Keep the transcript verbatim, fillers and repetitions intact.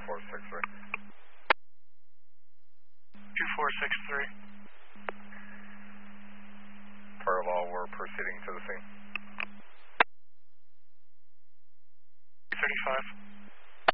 four six three. two four six three. Paraval, we're proceeding to the scene. thirty-five.